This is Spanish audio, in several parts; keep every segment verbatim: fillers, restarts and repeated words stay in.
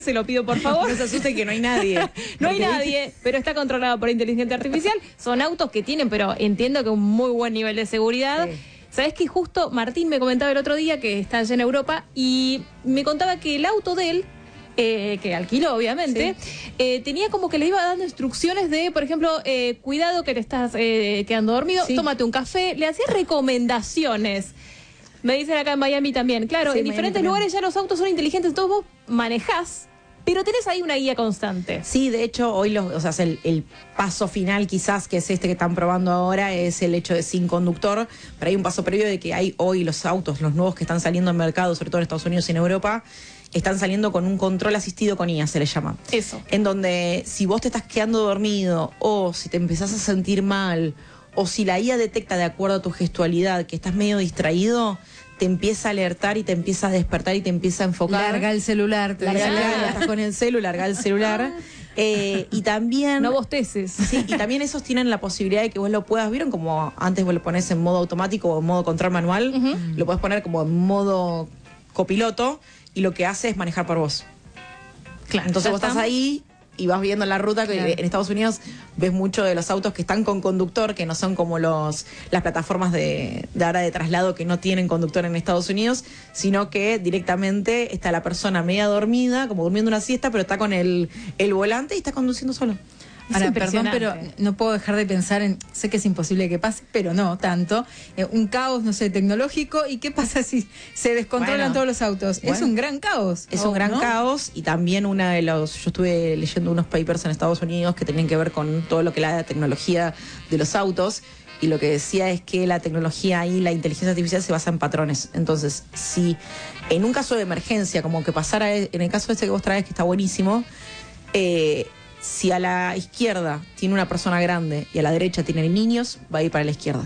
Se lo pido por favor. No se asusten que no hay nadie. No hay nadie, pero está controlado por inteligencia artificial. Son autos que tienen, pero entiendo que un muy buen nivel de seguridad. Sí. Sabés que justo Martín me comentaba el otro día que está allá en Europa y me contaba que el auto de él, eh, que alquiló obviamente, sí. eh, tenía como que le iba dando instrucciones de, por ejemplo, eh, cuidado que te estás eh, quedando dormido, sí. tómate un café, le hacía recomendaciones. Me dicen acá en Miami también. Claro, sí, en diferentes lugares ya los autos son inteligentes, todos vos manejás. Pero tenés ahí una guía constante. Sí, de hecho, hoy los, o sea, el, el paso final quizás, que es este que están probando ahora, es el hecho de sin conductor. Pero hay un paso previo de que hay hoy los autos, los nuevos que están saliendo al mercado, sobre todo en Estados Unidos y en Europa, están saliendo con un control asistido con I A, se le llama. Eso. En donde si vos te estás quedando dormido, o si te empezás a sentir mal, o si la I A detecta de acuerdo a tu gestualidad que estás medio distraído, te empieza a alertar y te empieza a despertar y te empieza a enfocar. Larga el celular. Te larga, larga, estás con el celu, larga el celular. Eh, y también... No bosteces. Sí, y también esos tienen la posibilidad de que vos lo puedas... ¿Vieron como antes vos lo ponés en modo automático o en modo control manual? Uh-huh. Lo podés poner como en modo copiloto y lo que hace es manejar por vos. Claro. Entonces vos estás ahí y vas viendo la ruta, que claro. En Estados Unidos ves mucho de los autos que están con conductor, que no son como los las plataformas de, de ahora de traslado que no tienen conductor en Estados Unidos, sino que directamente está la persona media dormida, como durmiendo una siesta, pero está con el, el volante y está conduciendo solo. Ahora, perdón, pero no puedo dejar de pensar en, sé que es imposible que pase, pero no tanto, eh, un caos, no sé, tecnológico, ¿y qué pasa si se descontrolan bueno, todos los autos? Bueno, es un gran caos. Es oh, un gran ¿no? caos, y también una de los, yo estuve leyendo unos papers en Estados Unidos que tenían que ver con todo lo que la tecnología de los autos, y lo que decía es que la tecnología y la inteligencia artificial se basa en patrones. Entonces, si en un caso de emergencia, como que pasara, en el caso este que vos traes, que está buenísimo, eh, si a la izquierda tiene una persona grande y a la derecha tienen niños, va a ir para la izquierda.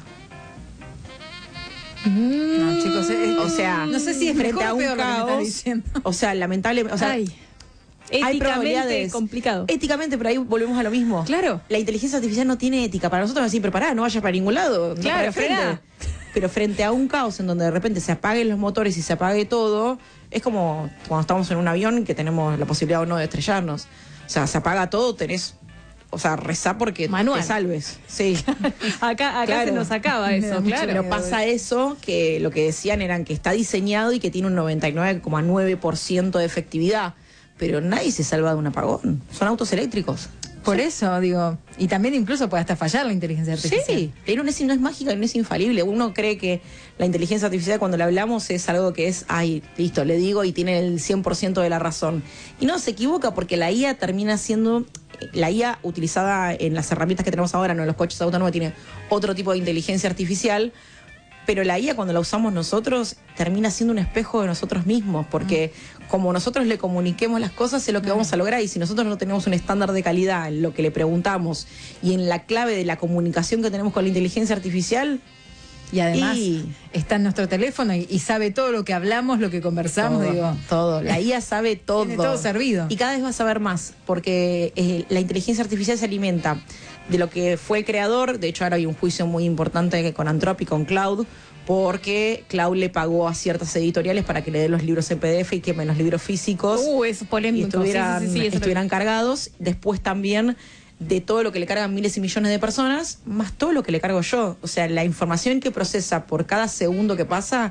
Mm. No, chicos, eh, o sea, no sé si es frente a un peor caos, lo que me diciendo. O sea, lamentablemente, o sea, Ay, hay probabilidades complicado. Éticamente, pero ahí volvemos a lo mismo. Claro. La inteligencia artificial no tiene ética. Para nosotros es decir, prepará, no vayas para ningún lado. Claro, no frente. Pero frente a un caos en donde de repente se apaguen los motores y se apague todo, es como cuando estamos en un avión que tenemos la posibilidad o no de estrellarnos. O sea, se apaga todo, tenés, o sea, rezá porque Manual. te salves. Sí. acá acá claro. se nos acaba eso, claro. Pero pasa eso, que lo que decían eran que está diseñado y que tiene un noventa y nueve coma nueve por ciento de efectividad. Pero nadie se salva de un apagón. Son autos eléctricos. Por sí. eso, digo, y también incluso puede hasta fallar la inteligencia artificial. Sí, pero no es, no es mágica y no es infalible. Uno cree que la inteligencia artificial, cuando la hablamos, es algo que es, ay, listo, le digo y tiene el cien por ciento de la razón. Y no, se equivoca porque la I A termina siendo, la I A utilizada en las herramientas que tenemos ahora, no en los coches autónomos, tiene otro tipo de inteligencia artificial. Pero la I A, cuando la usamos nosotros, termina siendo un espejo de nosotros mismos, porque como nosotros le comuniquemos las cosas es lo que vamos a lograr, y si nosotros no tenemos un estándar de calidad en lo que le preguntamos y en la clave de la comunicación que tenemos con la inteligencia artificial... Y además y... está en nuestro teléfono y, y sabe todo lo que hablamos, lo que conversamos, todo, digo. Todo, la I A sabe todo. Tiene todo servido. Y cada vez va a saber más, porque eh, la inteligencia artificial se alimenta de lo que fue el creador. De hecho, ahora hay un juicio muy importante con Anthropic, con Cloud, porque Cloud le pagó a ciertas editoriales para que le den los libros en P D F y quemen los libros físicos. Uh, es polémico. Y estuvieran, sí, sí, sí, estuvieran cargados. Después también de todo lo que le cargan miles y millones de personas, más todo lo que le cargo yo. O sea, la información que procesa por cada segundo que pasa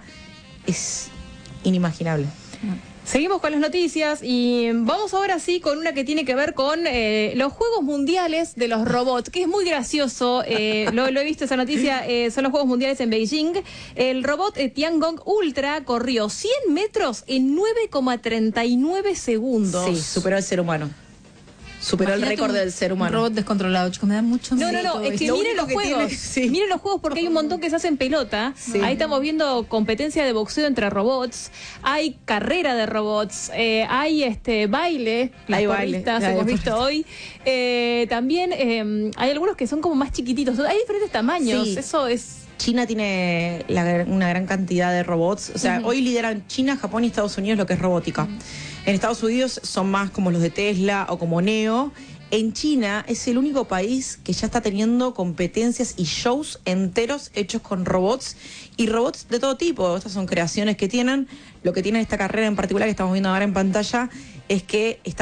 es inimaginable. Seguimos con las noticias y vamos ahora sí con una que tiene que ver con eh, los Juegos Mundiales de los robots, que es muy gracioso, eh, lo, lo he visto esa noticia, eh, son los Juegos Mundiales en Beijing. El robot eh, Tiangong Ultra corrió cien metros en nueve coma treinta y nueve segundos. Sí, superó al ser humano. Superó Imagínate el récord del ser humano. Un robot descontrolado, chicos, me da mucho miedo. No, no, no, es que miren los que juegos. Tiene, sí. Miren los juegos porque hay un montón que se hacen pelota. Sí. Ahí estamos viendo competencia de boxeo entre robots. Hay carrera de robots. Eh, hay este baile. Las hay porristas, baile. hemos visto hoy. Eh, también eh, hay algunos que son como más chiquititos. Hay diferentes tamaños. Sí. Eso es... China tiene la, una gran cantidad de robots. O sea, uh-huh. hoy lideran China, Japón y Estados Unidos lo que es robótica. Uh-huh. En Estados Unidos son más como los de Tesla o como Neo. En China es el único país que ya está teniendo competencias y shows enteros hechos con robots, y robots de todo tipo. Estas son creaciones que tienen. Lo que tiene esta carrera en particular que estamos viendo ahora en pantalla es que está